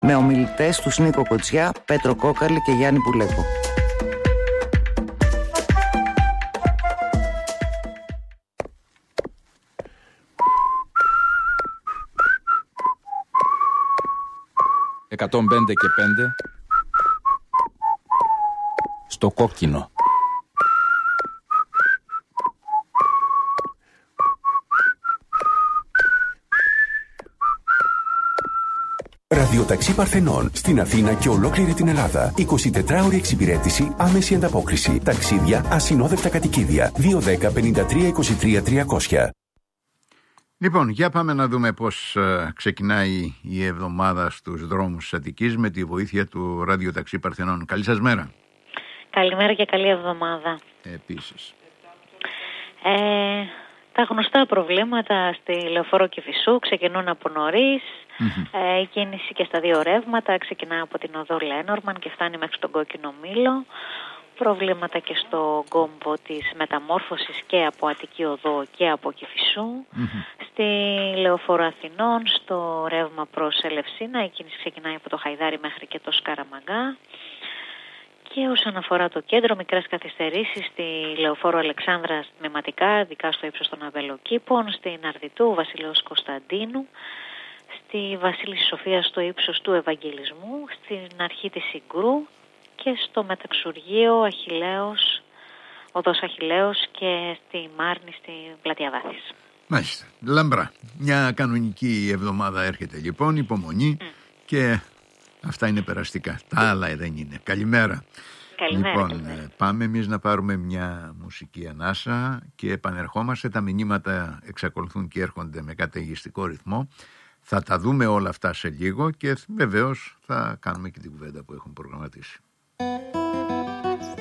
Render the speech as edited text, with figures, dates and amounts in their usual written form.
Με ομιλητές τους Νίκο Κοτσιά, Πέτρο Κόκαλη και Γιάννη Πουλέκο. «105 και 5» στο κόκκινο. Ραδιοταξί Παρθενών στην Αθήνα και ολόκληρη την Ελλάδα. 24ωρη εξυπηρέτηση, άμεση ανταπόκριση. Ταξίδια, ασυνόδευτα κατοικίδια. 210 53 23 300. Λοιπόν, για πάμε να δούμε πώς ξεκινάει η εβδομάδα στους δρόμους της Αττικής με τη βοήθεια του Ραδιοταξί Παρθενών. Καλή σας μέρα. Καλημέρα και καλή εβδομάδα. Επίσης. Τα γνωστά προβλήματα στη Λεωφόρο Κηφισού ξεκινούν από νωρίς. Η κίνηση και στα δύο ρεύματα ξεκινά από την οδό Λένορμαν και φτάνει μέχρι τον Κόκκινο Μήλο. Προβλήματα και στο κόμβο της μεταμόρφωσης και από Αττική Οδό και από Κηφισού. Στη Λεωφόρο Αθηνών, στο ρεύμα προς Ελευσίνα, η κίνηση ξεκινάει από το Χαϊδάρι μέχρι και το Σκαραμαγκά. Και όσον αφορά το κέντρο, μικρές καθυστερήσεις στη Λεωφόρο Αλεξάνδρας τμηματικά, ειδικά στο ύψος των Αβελοκήπων, στην Αρδιτού Βασιλέως Κωνσταντίνου, στη Βασίλισσα Σοφία στο ύψος του Ευαγγελισμού, στην αρχή της Συγκρού και στο Μεταξουργείο Αχιλλέως, οδός Αχιλλέως και στη Μάρνη στη Πλατεία Βάθης. Μάλιστα. Λαμπρά. Μια κανονική εβδομάδα έρχεται λοιπόν, υπομονή και αυτά είναι περαστικά. Τα άλλα δεν είναι. Καλημέρα. Λοιπόν, πάμε εμείς να πάρουμε μια μουσική ανάσα και επανερχόμαστε. Τα μηνύματα εξακολουθούν και έρχονται με καταιγιστικό ρυθμό. Θα τα δούμε όλα αυτά σε λίγο και βεβαίως θα κάνουμε και την κουβέντα που έχουν προγραμματίσει.